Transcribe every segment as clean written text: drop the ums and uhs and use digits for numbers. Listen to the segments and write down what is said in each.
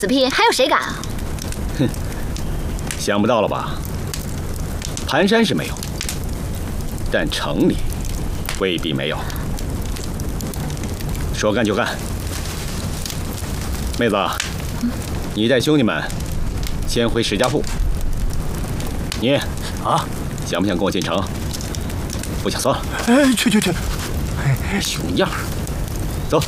死皮还有谁敢啊？ 哼，想不到了吧？盘山是没有，但城里未必没有。说干就干。妹子，你带兄弟们先回石家铺。你啊， 想不想跟我进城？不想算了。 哎，去。 熊样儿，走。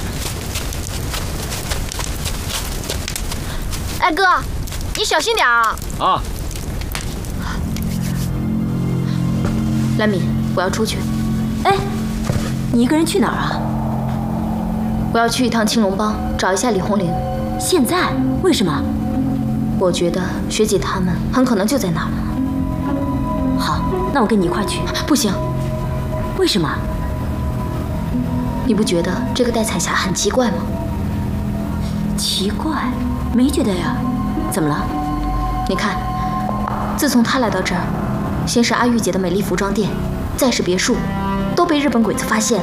哎哥，你小心点啊！ 啊， 蓝敏，我要出去。 哎，你一个人去哪儿啊？ 我要去一趟青龙帮，找一下李红玲。 现在？为什么？ 我觉得学姐他们很可能就在那儿。 好，那我跟你一块去。 不行。 为什么？ 你不觉得这个戴彩霞很奇怪吗？ 奇怪？没觉得呀。怎么了？ 你看，自从她来到这儿，先是阿玉姐的美丽服装店，再是别墅，都被日本鬼子发现了。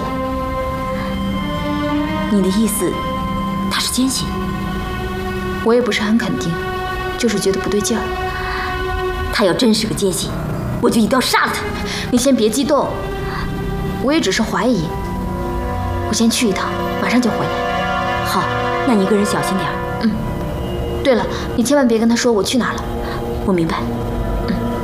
你的意思，他是奸细？ 我也不是很肯定，就是觉得不对劲儿。 他要真是个奸细，我就一刀杀了他。 你先别激动，我也只是怀疑。我先去一趟，马上就回来。 好，那你一个人小心点儿。 对了，你千万别跟他说我去哪儿了。 我明白。